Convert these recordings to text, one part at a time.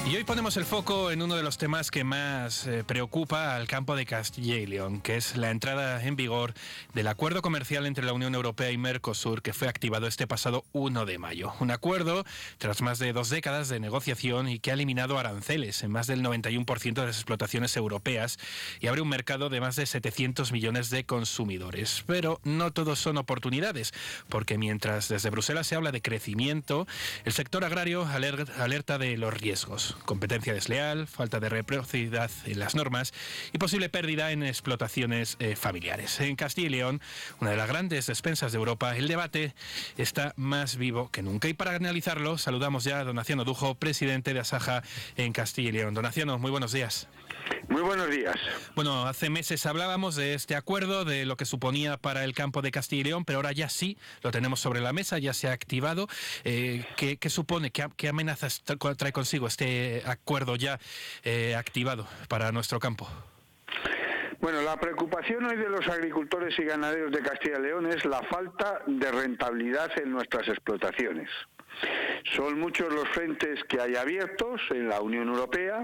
Y hoy ponemos el foco en uno de los temas que más preocupa al campo de Castilla y León, que es la entrada en vigor del acuerdo comercial entre la Unión Europea y Mercosur, que fue activado este pasado 1 de mayo. Un acuerdo tras más de 2 décadas de negociación y que ha eliminado aranceles en más del 91% de las explotaciones europeas y abre un mercado de más de 700 millones de consumidores. Pero no todos son oportunidades, porque mientras desde Bruselas se habla de crecimiento, el sector agrario alerta de los riesgos. Competencia desleal, falta de reciprocidad en las normas y posible pérdida en explotaciones familiares. En Castilla y León, una de las grandes despensas de Europa, el debate está más vivo que nunca. Y para analizarlo, saludamos ya a don Aciano Dujo, presidente de Asaja en Castilla y León. Don Aciano, muy buenos días. Muy buenos días. Bueno, hace meses hablábamos de este acuerdo, de lo que suponía para el campo de Castilla y León, pero ahora ya sí lo tenemos sobre la mesa, ya se ha activado. ¿Qué supone, qué amenazas trae consigo este acuerdo ya activado para nuestro campo? Bueno, la preocupación hoy de los agricultores y ganaderos de Castilla y León es la falta de rentabilidad en nuestras explotaciones. Son muchos los frentes que hay abiertos en la Unión Europea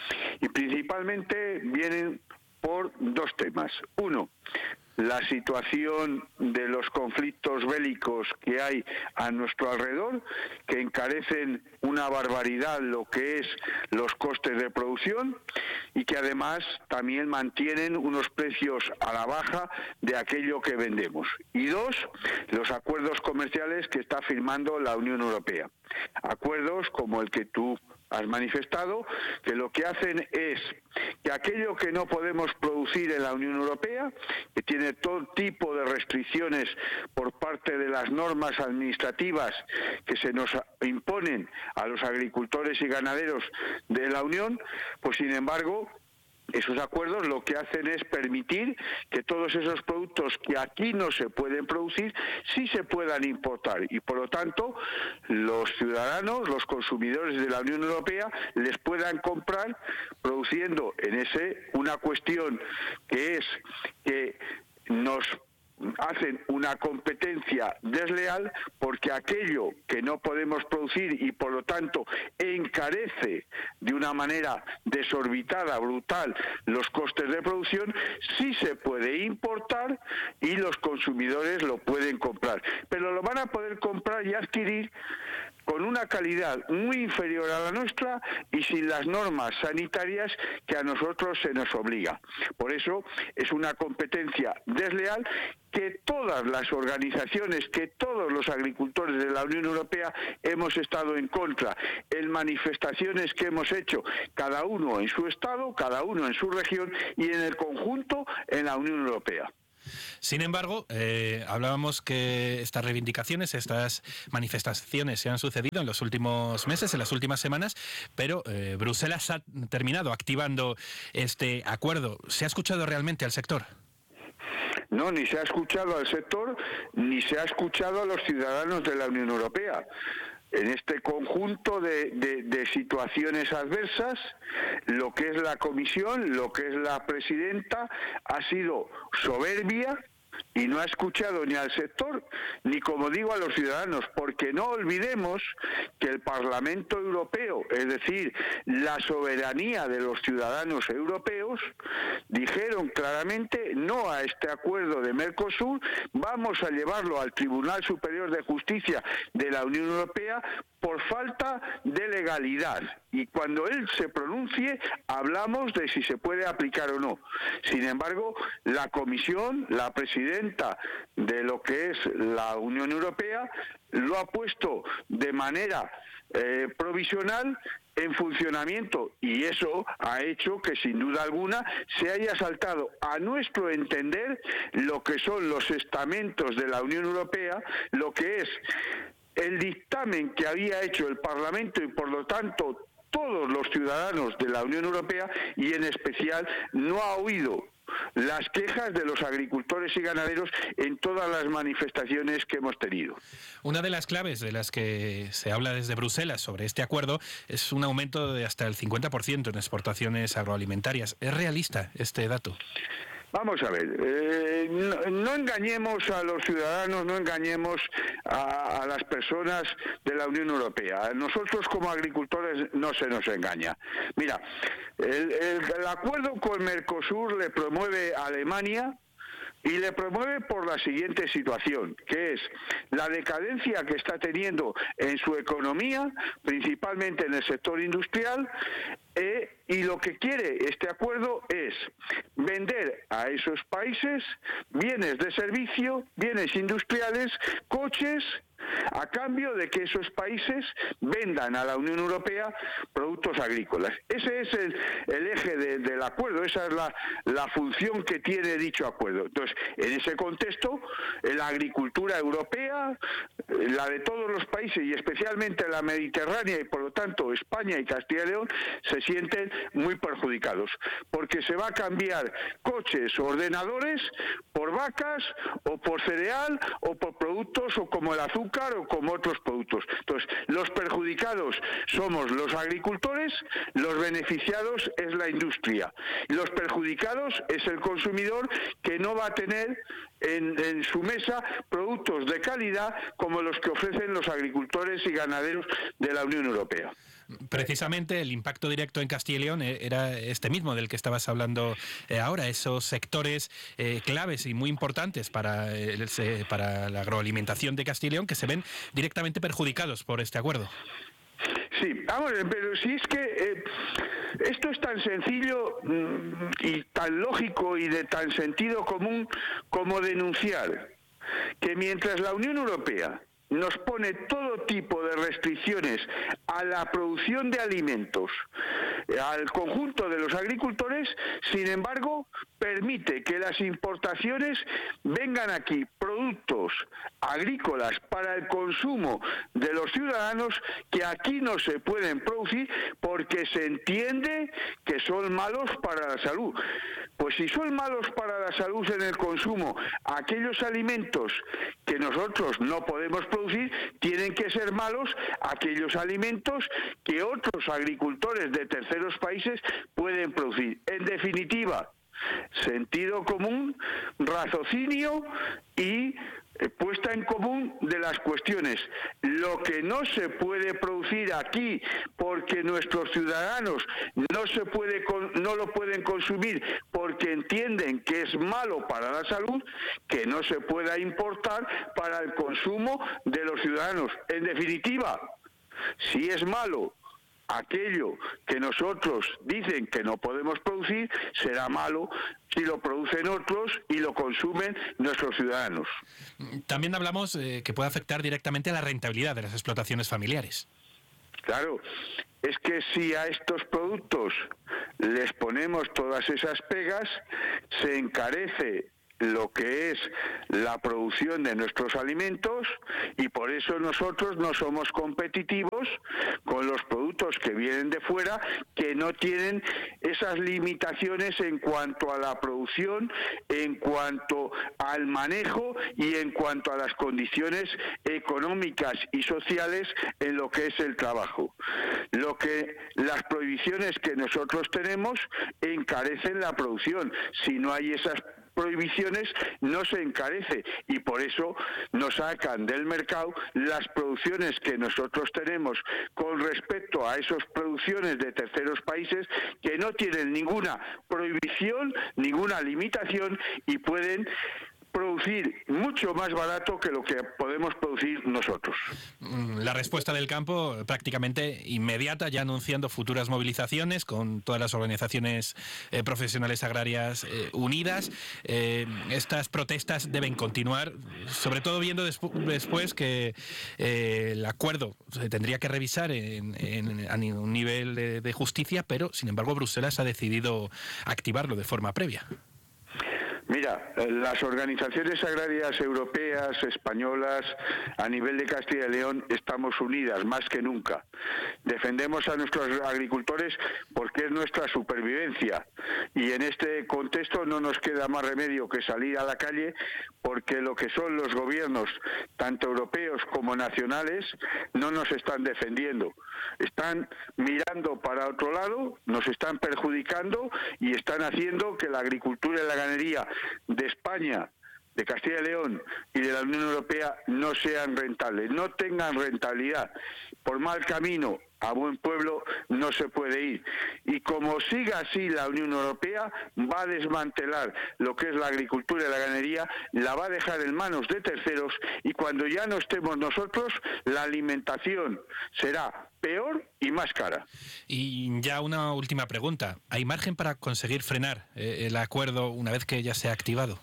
y principalmente vienen por dos temas. Uno, la situación de los conflictos bélicos que hay a nuestro alrededor, que encarecen una barbaridad lo que es los costes de producción y que además también mantienen unos precios a la baja de aquello que vendemos. Y dos, los acuerdos comerciales que está firmando la Unión Europea. Acuerdos como el que tú has manifestado, que lo que hacen es que aquello que no podemos producir en la Unión Europea, que tiene todo tipo de restricciones por parte de las normas administrativas que se nos imponen a los agricultores y ganaderos de la Unión, pues sin embargo, esos acuerdos lo que hacen es permitir que todos esos productos que aquí no se pueden producir, sí se puedan importar y por lo tanto los ciudadanos, los consumidores de la Unión Europea les puedan comprar produciendo en ese una cuestión que es que nos hacen una competencia desleal porque aquello que no podemos producir y por lo tanto encarece de una manera desorbitada, brutal, los costes de producción, sí se puede importar y los consumidores lo pueden comprar. Pero lo van a poder comprar y adquirir con una calidad muy inferior a la nuestra y sin las normas sanitarias que a nosotros se nos obliga. Por eso es una competencia desleal que todas las organizaciones, que todos los agricultores de la Unión Europea hemos estado en contra, en manifestaciones que hemos hecho, cada uno en su estado, cada uno en su región y en el conjunto en la Unión Europea. Sin embargo, hablábamos que estas reivindicaciones, estas manifestaciones se han sucedido en los últimos meses, en las últimas semanas, pero Bruselas ha terminado activando este acuerdo. ¿Se ha escuchado realmente al sector? No, ni se ha escuchado al sector, ni se ha escuchado a los ciudadanos de la Unión Europea. En este conjunto de situaciones adversas, lo que es la Comisión, lo que es la presidenta, ha sido soberbia y no ha escuchado ni al sector, ni como digo a los ciudadanos, porque no olvidemos que el Parlamento Europeo, es decir, la soberanía de los ciudadanos europeos, dijeron claramente no a este acuerdo de Mercosur, vamos a llevarlo al Tribunal Superior de Justicia de la Unión Europea por falta de legalidad. Y cuando él se pronuncie, hablamos de si se puede aplicar o no. Sin embargo, la Comisión, la presidenta de lo que es la Unión Europea, lo ha puesto de manera provisional en funcionamiento y eso ha hecho que sin duda alguna se haya saltado, a nuestro entender, lo que son los estamentos de la Unión Europea, lo que es el dictamen que había hecho el Parlamento y por lo tanto todos los ciudadanos de la Unión Europea y en especial no ha oído las quejas de los agricultores y ganaderos en todas las manifestaciones que hemos tenido. Una de las claves de las que se habla desde Bruselas sobre este acuerdo es un aumento de hasta el 50% en exportaciones agroalimentarias. ¿Es realista este dato? Vamos a ver, no engañemos a los ciudadanos, no engañemos a las personas de la Unión Europea. Nosotros como agricultores no se nos engaña. Mira, el acuerdo con Mercosur le promueve a Alemania, y le promueve por la siguiente situación, que es la decadencia que está teniendo en su economía, principalmente en el sector industrial, y lo que quiere este acuerdo es vender a esos países bienes de servicio, bienes industriales, coches, a cambio de que esos países vendan a la Unión Europea productos agrícolas. Ese es el eje del acuerdo, esa es la función que tiene dicho acuerdo. Entonces, en ese contexto, la agricultura europea, la de todos los países y especialmente la mediterránea y por lo tanto España y Castilla y León, se sienten muy perjudicados, porque se va a cambiar coches o ordenadores por vacas o por cereal o por productos o como el azúcar o como otros productos. Entonces, los perjudicados somos los agricultores, los beneficiados es la industria. Los perjudicados es el consumidor, que no va a tener en su mesa productos de calidad como los que ofrecen los agricultores y ganaderos de la Unión Europea. Precisamente el impacto directo en Castilla y León era este mismo del que estabas hablando ahora, esos sectores claves y muy importantes para la agroalimentación de Castilla y León que se ven directamente perjudicados por este acuerdo. Sí, vamos, pero si es que esto es tan sencillo y tan lógico y de tan sentido común como denunciar que mientras la Unión Europea nos pone todo tipo de restricciones a la producción de alimentos, al conjunto de los agricultores, sin embargo, permite que las importaciones vengan aquí productos agrícolas para el consumo de los ciudadanos que aquí no se pueden producir porque se entiende que son malos para la salud. Pues si son malos para la salud en el consumo, aquellos alimentos que nosotros no podemos producir, tienen que ser malos aquellos alimentos que otros agricultores de terceros países pueden producir. En definitiva, sentido común, raciocinio y puesta en común de las cuestiones. Lo que no se puede producir aquí porque nuestros ciudadanos no lo pueden consumir porque entienden que es malo para la salud, que no se pueda importar para el consumo de los ciudadanos. En definitiva, si es malo aquello que nosotros dicen que no podemos producir, será malo si lo producen otros y lo consumen nuestros ciudadanos. También hablamos que puede afectar directamente a la rentabilidad de las explotaciones familiares. Claro, es que si a estos productos les ponemos todas esas pegas, se encarece lo que es la producción de nuestros alimentos y por eso nosotros no somos competitivos con los productos que vienen de fuera, que no tienen esas limitaciones en cuanto a la producción, en cuanto al manejo y en cuanto a las condiciones económicas y sociales en lo que es el trabajo. Las prohibiciones que nosotros tenemos encarecen la producción. Si no hay esas prohibiciones, no se encarece y por eso nos sacan del mercado las producciones que nosotros tenemos con respecto a esas producciones de terceros países que no tienen ninguna prohibición, ninguna limitación y pueden producir mucho más barato que lo que podemos producir nosotros. La respuesta del campo prácticamente inmediata, ya anunciando futuras movilizaciones con todas las organizaciones profesionales agrarias unidas. Estas protestas deben continuar, sobre todo viendo después que el acuerdo se tendría que revisar a un nivel de justicia, pero sin embargo Bruselas ha decidido activarlo de forma previa. Mira, las organizaciones agrarias europeas, españolas, a nivel de Castilla y León, estamos unidas más que nunca. Defendemos a nuestros agricultores porque es nuestra supervivencia y en este contexto no nos queda más remedio que salir a la calle porque lo que son los gobiernos, tanto europeos como nacionales, no nos están defendiendo. Están mirando para otro lado, nos están perjudicando y están haciendo que la agricultura y la ganadería de España, de Castilla y León y de la Unión Europea no sean rentables, no tengan rentabilidad. Por mal camino, a buen pueblo no se puede ir. Y como siga así la Unión Europea, va a desmantelar lo que es la agricultura y la ganadería, la va a dejar en manos de terceros y cuando ya no estemos nosotros, la alimentación será peor y más cara. Y ya una última pregunta. ¿Hay margen para conseguir frenar el acuerdo una vez que ya se ha activado?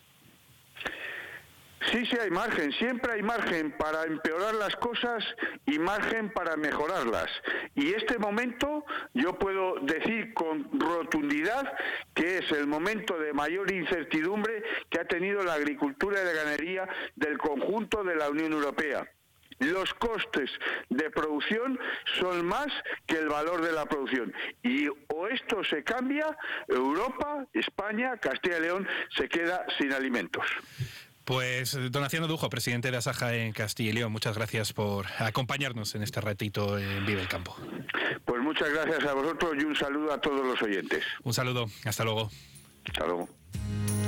Sí, hay margen, siempre hay margen para empeorar las cosas y margen para mejorarlas. Y este momento yo puedo decir con rotundidad que es el momento de mayor incertidumbre que ha tenido la agricultura y la ganadería del conjunto de la Unión Europea. Los costes de producción son más que el valor de la producción. Y o esto se cambia, Europa, España, Castilla y León se queda sin alimentos. Pues don Haciendo Dujo, presidente de Asaja en Castilla y León, muchas gracias por acompañarnos en este ratito en Vive el Campo. Pues muchas gracias a vosotros y un saludo a todos los oyentes. Un saludo, hasta luego. Hasta luego.